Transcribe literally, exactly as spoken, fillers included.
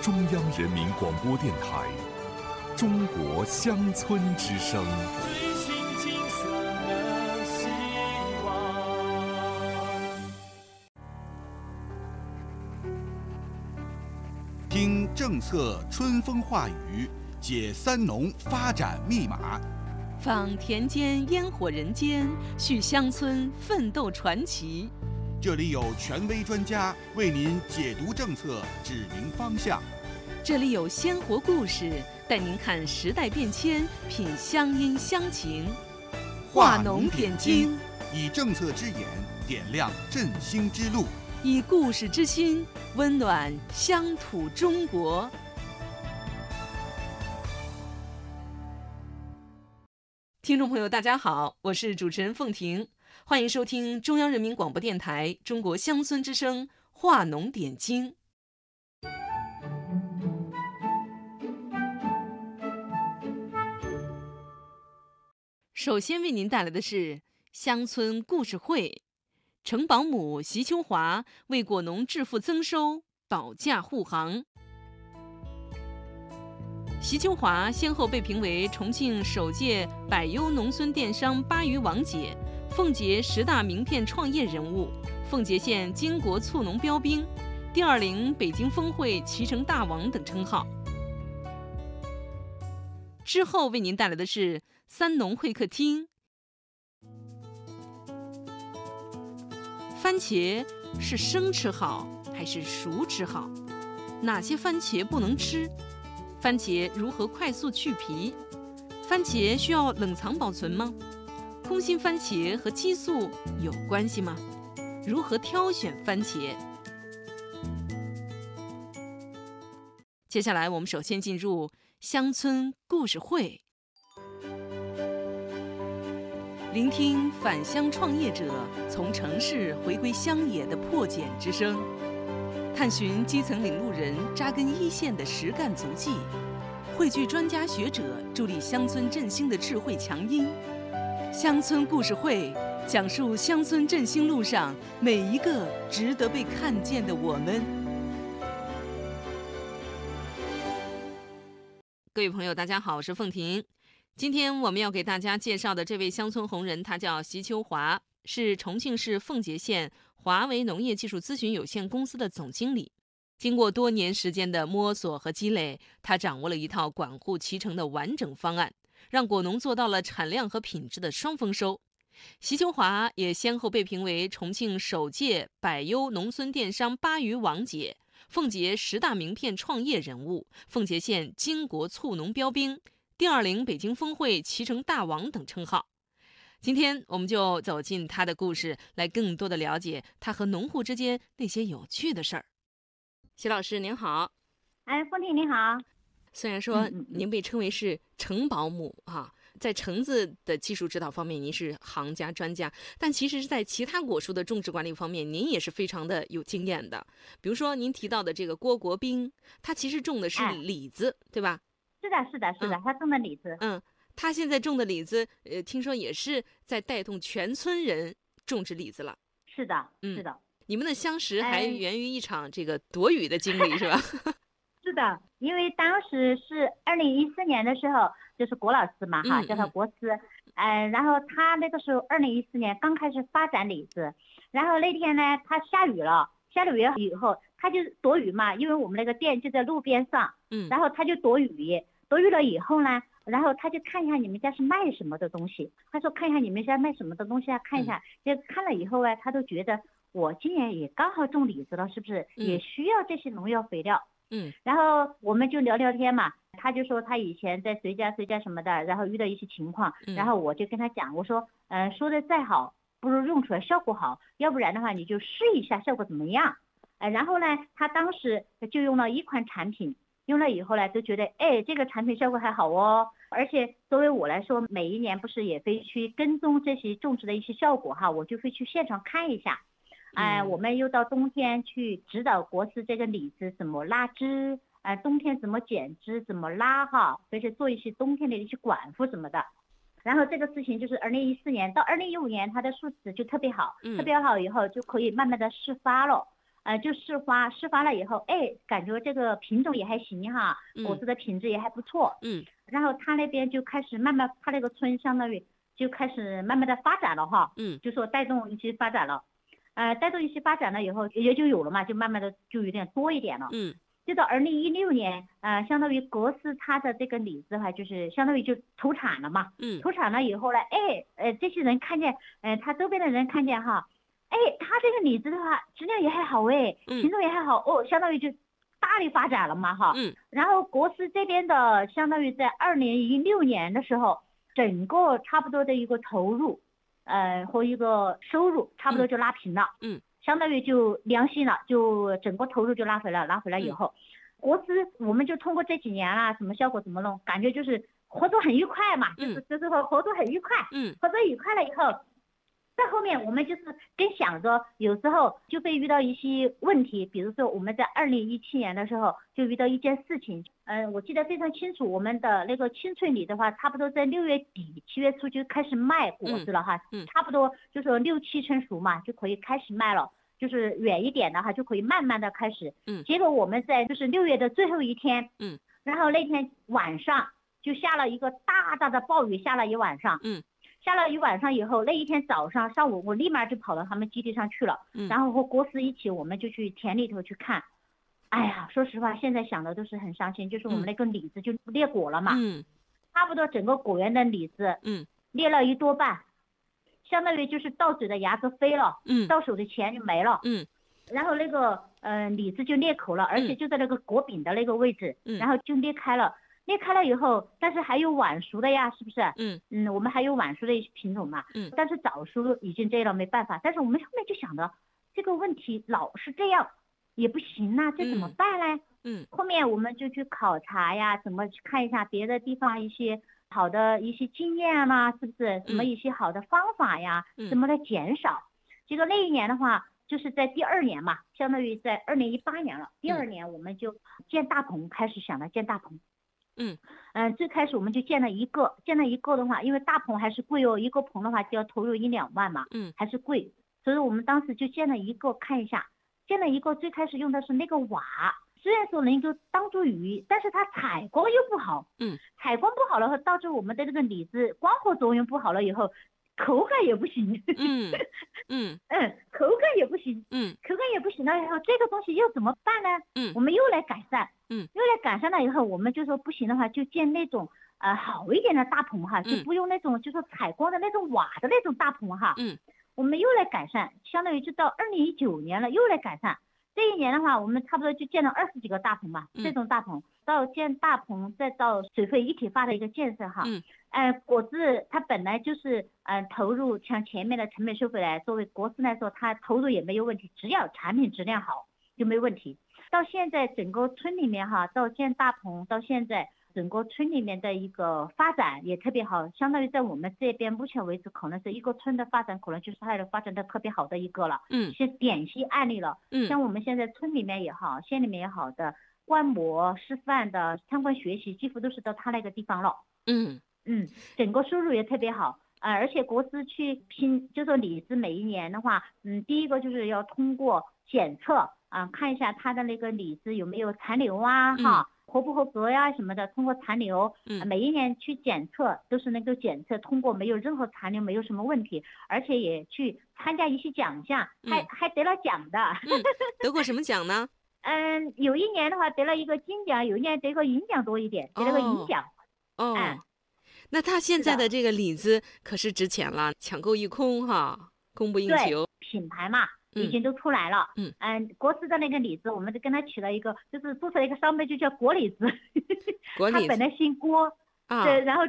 中央人民广播电台中国乡村之声。 追寻金色的希望。 听政策春风化雨，解三农发展密码， 访田间烟火人间，叙乡村奋斗传奇。 这里有权威专家为您解读政策，指明方向。 这里有鲜活故事，带您看时代变迁，品乡音乡情。化农点睛， 以政策之眼点亮振兴之路， 以故事之心温暖乡土中国。听众朋友大家好，我是主持人凤婷，欢迎收听中央人民广播电台中国乡村之声化农点睛。首先为您带来的是乡村故事会，城保姆席秋华为果农致富增收保驾护航。席秋华先后被评为重庆首届百优农村电商鲅鱼王姐、奉节十大名片创业人物、奉节县金国促农标兵、第二零北京峰会脐橙大王等称号。之后为您带来的是三农会客厅。番茄是生吃好还是熟吃好？哪些番茄不能吃？番茄如何快速去皮？番茄需要冷藏保存吗？空心番茄和激素有关系吗？如何挑选番茄？接下来我们首先进入乡村故事会，聆听返乡创业者从城市回归乡野的破茧之声，探寻基层领路人扎根一线的实干足迹，汇聚专家学者助力乡村振兴的智慧强音。乡村故事会讲述乡村振兴路上每一个值得被看见的我们。各位朋友大家好，我是凤婷。今天我们要给大家介绍的这位乡村红人，他叫席秋华，是重庆市奉节县华为农业技术咨询有限公司的总经理。经过多年时间的摸索和积累，他掌握了一套管护脐橙的完整方案，让果农做到了产量和品质的双丰收。席秋华也先后被评为重庆首届百优农村电商鲅鱼王姐、奉节十大名片创业人物、奉节县金国促农标兵、第二零北京峰会脐橙大王等称号。今天我们就走进他的故事，来更多的了解他和农户之间那些有趣的事儿。席老师您好。 哎，凤婷你好。 虽然说您被称为是橙保姆哈、啊，在橙子的技术指导方面您是行家专家，但其实是在其他果树的种植管理方面您也是非常的有经验的。比如说您提到的这个郭国兵，他其实种的是李子、哎、对吧？ 是的是的是的、嗯、他种的李子。 嗯，他现在种的李子呃，听说也是在带动全村人种植李子了。 是的是的、嗯、 你们的相识还源于一场这个躲雨的经历、哎、是吧？ 是的，因为当时是二零一四年的时候，就是郭老师嘛哈、嗯，叫他郭师，嗯、呃，然后他那个时候二零一四年刚开始发展李子，然后那天呢，他下雨了，下了雨以后，他就躲雨嘛，因为我们那个店就在路边上，嗯，然后他就躲雨，躲雨了以后呢，然后他就看一下你们家是卖什么的东西，他说看一下你们家卖什么的东西啊，看一下，就看了以后啊，他都觉得我今年也刚好种李子了，是不是？也需要这些农药肥料。嗯，然后我们就聊聊天嘛，他就说他以前在谁家谁家什么的，然后遇到一些情况，然后我就跟他讲，我说，嗯、呃，说的再好，不如用出来效果好，要不然的话你就试一下效果怎么样，呃，然后呢，他当时就用了一款产品，用了以后呢，就觉得，哎，这个产品效果还好哦，而且作为我来说，每一年不是也会去跟踪这些种植的一些效果哈，我就会去现场看一下。哎、呃，我们又到冬天去指导国师这个李子怎么拉枝，哎、呃，冬天怎么剪枝，怎么拉哈，而且做一些冬天的一些管护什么的。然后这个事情就是二零一四年到二零一五年，它的数值就特别好，嗯、特别好以后就可以慢慢的释发了。 呃，就试花，试花了以后，哎，感觉这个品种也还行哈，果子的品质也还不错。 嗯。 然后他那边就开始慢慢，他那个村相当于就开始慢慢的发展了哈。 嗯。 就说带动一些发展了，呃，带动一些发展了以后，也就有了嘛，就慢慢的就有点多一点了。 嗯。 就到二零一六年，呃，相当于国司它的这个李子哈，就是相当于就投产了嘛。 嗯。 投产了以后呢，哎，呃，这些人看见，呃，他周边的人看见哈。哎，它这个李子的话，质量也还好哎，品种也还好、嗯、哦，相当于就大力发展了嘛哈。 嗯。 然后国司这边的，相当于在二零一六年的时候，整个差不多的一个投入，呃和一个收入差不多就拉平了。 嗯。 相当于就良性了，就整个投入就拉回来，拉回来以后，嗯、国司我们就通过这几年啦，什么效果怎么弄，感觉就是合作很愉快嘛，就是就是说合作很愉快。 嗯。 合作愉快了以后。在后面我们就是跟想着，有时候就会遇到一些问题，比如说我们在二零一七年的时候就遇到一件事情，嗯、呃，我记得非常清楚，我们的那个青翠李的话，差不多在六月底七月初就开始卖果子了哈， 嗯嗯、 差不多就是六七成熟嘛，就可以开始卖了，就是远一点的哈就可以慢慢的开始。 嗯。 结果我们在就是六月的最后一天， 嗯， 然后那天晚上就下了一个大大的暴雨，下了一晚上。 嗯。 下了一晚上以后，那一天早上上午我立马就跑到他们基地上去了， 嗯、 然后和国司一起，我们就去田里头去看。哎呀，说实话，现在想的都是很伤心，就是我们那个李子就裂果了嘛， 嗯， 差不多整个果园的李子， 嗯， 裂了一多半，相当于就是到嘴的牙子飞了， 嗯， 到手的钱就没了， 嗯， 然后那个呃李子就裂口了，而且就在那个果柄的那个位置， 嗯， 然后就裂开了。裂开了以后，但是还有晚熟的呀，是不是？ 嗯嗯，我们还有晚熟的一些品种嘛。 嗯， 但是早熟已经这样了，没办法。但是我们后面就想着，这个问题老是这样也不行呐、啊，这怎么办呢？ 嗯， 后面我们就去考察呀，怎么去看一下别的地方一些好的一些经验啦、啊，是不是？什么一些好的方法呀？ 嗯、 怎么来减少？结果那一年的话，就是在第二年嘛，相当于在二零一八年了。第二年我们就建大棚，开始想着建大棚。 嗯嗯，最开始我们就建了一个，建了一个的话，因为大棚还是贵哦，一个棚的话就要投入一两万嘛， 嗯， 还是贵，所以我们当时就建了一个，看一下，建了一个，最开始用的是那个瓦，虽然说能够当做雨，但是它采光又不好， 嗯， 采光不好了后，导致我们的这个李子光合作用不好了以后，口感也不行， 嗯嗯嗯，口感也不行， 嗯， 口感也不行了以后，这个东西又怎么办呢？ 嗯， 我们又来改善。 嗯， 又来改善了以后，我们就说不行的话，就建那种呃好一点的大棚哈，就不用那种、嗯、就说采光的那种瓦的那种大棚哈。 嗯， 我们又来改善，相当于就到二零一九年了，又来改善。这一年的话，我们差不多就建了二十几个大棚嘛， 嗯、 这种大棚到建大棚，再到水费一体化的一个建设哈。 嗯， 呃，果子它本来就是呃投入像前面的成本收回来，作为国司来说，它投入也没有问题，只要产品质量好就没问题。到现在整个村里面哈，到建大棚到现在整个村里面的一个发展也特别好，相当于在我们这边目前为止可能是一个村的发展，可能就是它的发展的特别好的一个了， 嗯， 是典型案例了。 嗯， 像我们现在村里面也好，县里面也好的观摩示范的参观学习，几乎都是到他那个地方了。 嗯嗯，整个收入也特别好。呃，而且国司去拼，就说李子每一年的话，嗯，第一个就是要通过检测啊，看一下它的那个李子有没有残留啊， 嗯、 哈，合不合格呀、啊、什么的，通过残留， 嗯、 呃，每一年去检测都是能够检测通过，没有任何残留，没有什么问题，而且也去参加一些奖项，还、嗯、还得了奖的。 嗯，得过什么奖呢？ 嗯，有一年的话得了一个金奖，有一年得个银奖多一点，得了个银奖。 哦。哦嗯那他现在的这个李子可是值钱了，抢购一空哈，供不应求。 品牌嘛，已经都出来了。 嗯嗯，国司的那个李子，我们就跟他取了一个，就是做出来一个商标，就叫国李子。 国李子。 他本来姓郭， 啊， 对，然后